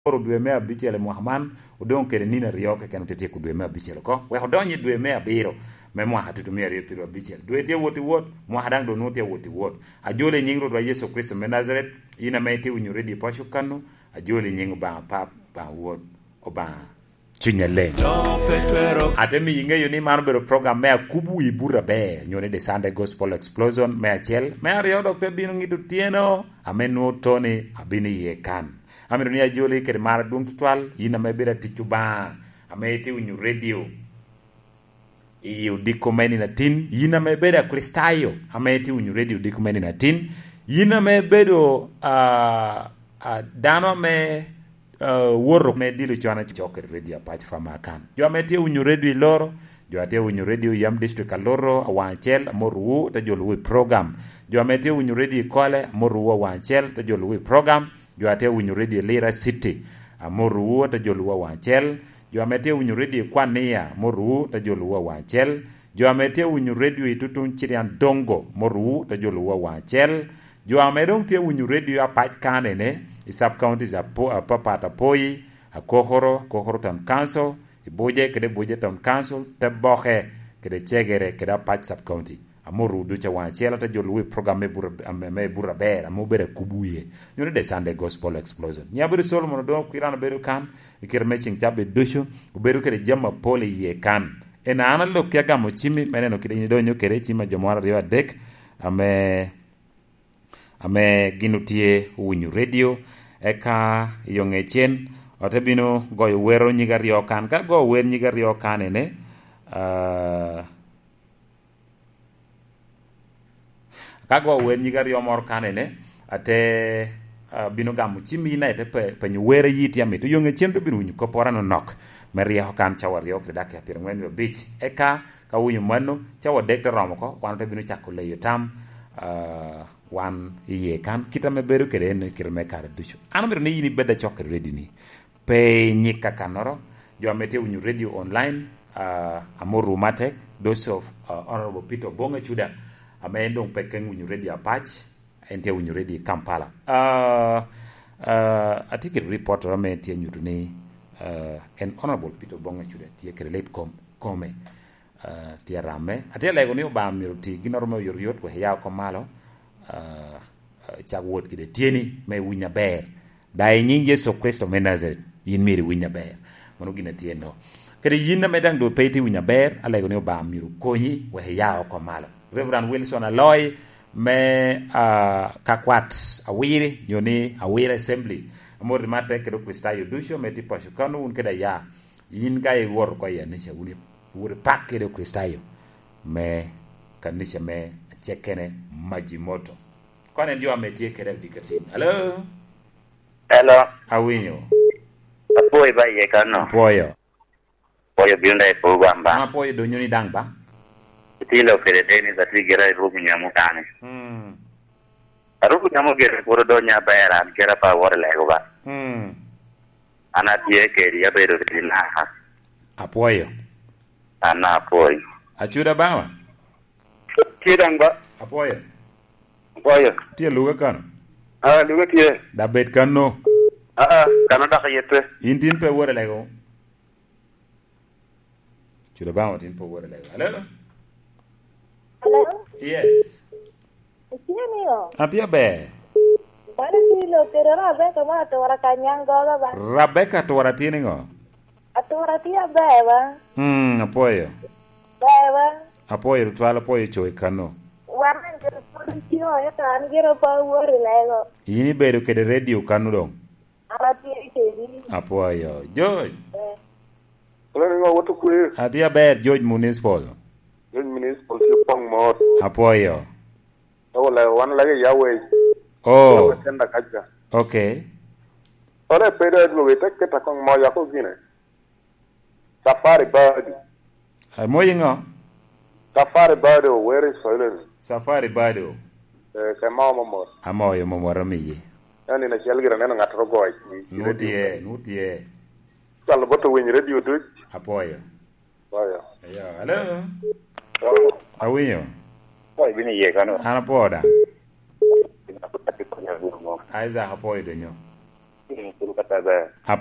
oro dwe me abichiel Muhammad odong kede nina rioke kendo tetieko dwe me abichiel ko we odonye dwe me abiro me mwaha tutumia rio piro abichiel dwe tie woti wot mwaha dang do nutie woti wot ajole nying rodwa Yesu Kristo me Nazareth ina meti unyuredi pasho kanu ajole nying ba pap ba wot oba chinyale atemi yingeyo ni mano bero program me akubu ibura be nyone de Sunday Gospel Explosion me achiel me ario dok pe bino ngito tieno amenu Tony abini yekan amiro ni ajole kede mara dung tutwal ina me bera tichuba ameti unyu radio iyo dikomeni na tin yina me beda kristayo ameti unyu radio dikomeni na tin yina me bedo dano me woro me dilo chwana choker radio patch fama kan jo ameti unyu radio loro jo ate unyu radio yam district aloro awanchel moru ta jolwe program jo ameti unyu radio kole moru awanchel ta jolwe program jo ate unyu radio Lira City moru ta jolwe awanchel jo amete unyu radio Kwania moru ta joluwa wachel jo amete unyu radio itutun chirian dongo moru ta joluwa wachel jo amedong te unyu radio apach kane ne sub counties apapata poi kohoro town council iboje kede boje town council te boxe kede chegere kede apach sub county amoru do cha wachel ta joluwa program me bura bera mo bere kubuye nyone de Sunday Gospel Explosion nyabere Solomon do kwirana bere kan ikir meching tabe dosho uberu kede jamma pole ye kan ena analo kyaga mochimi meneno kede ni donyo kede chima jomara riwa dek ame ginutie unyu radio eka yongechen otebino goyo wero nyiga rio kan ka go wer nyiga rio kan ene kago wer nyiga rio mor kan ene ate bino gamu chimi na ete pe nyuwere yiti ame to yonge chen to bino unyu ko porano nok meria kan chawari ok dak ya pirngwen beach eka ka unyu mano chawa dek to romo ko wan to bino chakole yotam wan iye kan kita me beru kere ne kirme kare ducho anamir ne yini bedda chokre ready ni pe nyika kanoro jo amete unyu radio online amoru matek dose of honorable Peter Bonga Chuda amendong peken unyu radio patch ente unyu radio Kampala article reporter amete nyutu ni en honorable Peter Bonga Chuda tie kere come tie rame atia lego ni ba miruti ginormo yoriot ko ya ko malo chagwot kide tieni me winya ber dai nying Yesu Kristo me Nazareth yin miri winya ber mono gina tieno kede yinna medang do peiti winya ber alego ni ba miru konyi we ya ko malo Reverend Wilson Aloy me kakwat awiri yoni awiri assembly amor mate kedo Kristayo dusho meti pashukanu un keda ya yin kai wor ko ya ne shawuni wur pakke do Kristayo me kanisha me chekene majimoto kone ndio ametie kere dikatini hello awinyo apoy ba ye kano poyo biunda e pogamba apoyo do nyoni dangba tilo kere deni za tigera rubu nyamu kane rubu nyamu gere koro do nya bayara gera pa wor lego ba ana tie keri ya bedo dina apoyo ana apoy achuda bawa Tidangba. Apoyo. Tie luga kan. Luga tie. Da bet kan no. Kana da khayete. Intin pe wore lego. Chuda ba tin pe wore lego. Hello? Yes. Tienio. Atia be. Para silo pero Rebecca ma to ora kanyango ba. Rebecca to ora tieni ngo. Atora tia beba. Apoyo. Beba. Apoyo twala apoyo choy kano. Wana ngero politio ya kan ngero pa wori lego. Yini bedo kede radio kanu dong. Ara tie tedi. Apoyo. George. Ole ngo wotu kwe. Atia ber George Municipal. George Municipal si pong mot. Apoyo. Ole wan lage yawe. Oh. Tenda kaja. Okay. Ole pedo edlo wete keta kong mo ya ko gine. Safari bird. Moyingo. Safari Bado, where is silence? Safari Bado. Sema mama. Amoyo momora miye. Yani na chelgira nena ngatrogo ai. Nutie. Sal boto win radio do. Apoyo. Ayo. Hello. Awinyo. Oi bini ye kano. Ana poda. Aiza apoyo denyo. uru kata be